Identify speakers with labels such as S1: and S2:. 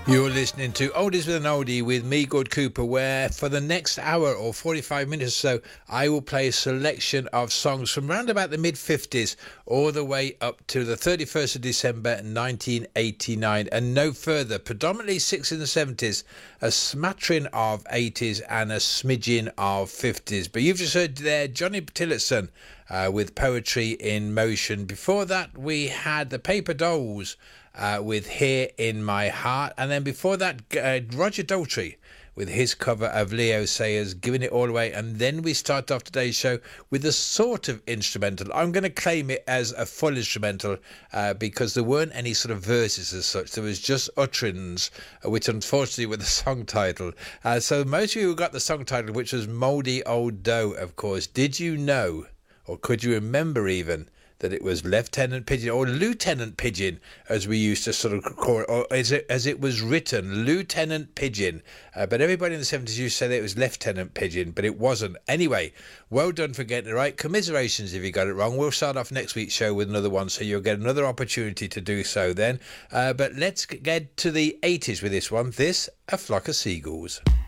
S1: You're listening to Oldies with an Oldie with me, Good Cooper, where for the next hour or 45 minutes or so, I will play a selection of songs from round about the mid-50s all the way up to the 31st of December 1989 and no further, predominantly 60s and 70s, a smattering of 80s and a smidgen of 50s. But you've just heard there Johnny Tillotson with Poetry in Motion. Before that, we had the Paper Dolls with Here in My Heart, and then before that Roger Daltrey with his cover of Leo Sayers, Giving It All Away. And then we start off today's show with a sort of instrumental. I'm going to claim it as a full instrumental because there weren't any sort of verses as such. There was just utterings, which unfortunately were the song title. So most of you got the song title, which was Mouldy Old Dough, of course. Did you know, or could you remember even, that it was Lieutenant Pigeon, or Lieutenant Pigeon, as we used to sort of call it, or as it was written, Lieutenant Pigeon. But everybody in the 70s used to say that it was Lieutenant Pigeon, but it wasn't. Anyway, well done for getting it right. Commiserations if you got it wrong. We'll start off next week's show with another one, so you'll get another opportunity to do so then. But let's get to the 80s with this one. This, A Flock of Seagulls.